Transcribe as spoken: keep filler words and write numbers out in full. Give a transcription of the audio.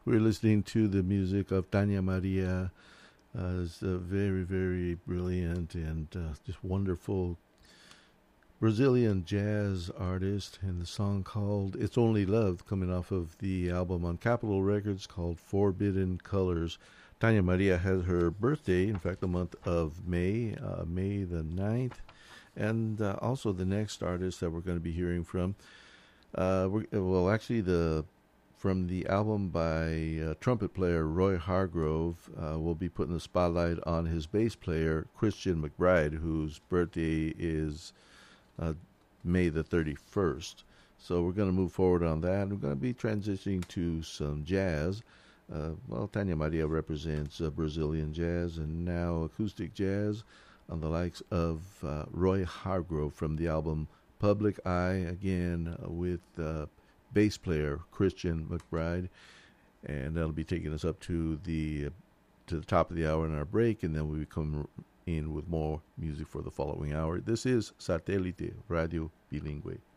We're listening to the music of Tania Maria. Uh, it's a very, very brilliant and uh, just wonderful Brazilian jazz artist, and the song called It's Only Love, coming off of the album on Capitol Records called Forbidden Colors. Tania Maria has her birthday, in fact, the month of May, uh, May the ninth. And uh, also the next artist that we're going to be hearing from, uh, we're, well, actually, the from the album by uh, trumpet player Roy Hargrove, uh, we'll be putting the spotlight on his bass player, Christian McBride, whose birthday is uh, May the thirty-first. So we're going to move forward on that. We're going to be transitioning to some jazz. Uh, well, Tania Maria represents uh, Brazilian jazz and now acoustic jazz on the likes of uh, Roy Hargrove from the album Public Eye, again uh, with uh, bass player Christian McBride. And that'll be taking us up to the, uh, to the top of the hour in our break, and then we come in with more music for the following hour. This is Satellite Radio Bilingue.